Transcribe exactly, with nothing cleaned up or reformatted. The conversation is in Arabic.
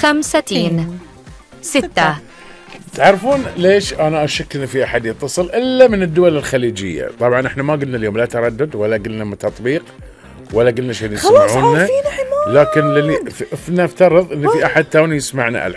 خمسين ستة. تعرفون ليش أنا أشك إن في أحد يتصل إلا من الدول الخليجية؟ طبعا إحنا ما قلنا اليوم لا تردد ولا قلنا تطبيق ولا قلنا شيء يسمعونا، لكن للي نفترض إن في أحد توني يسمعنا الحين.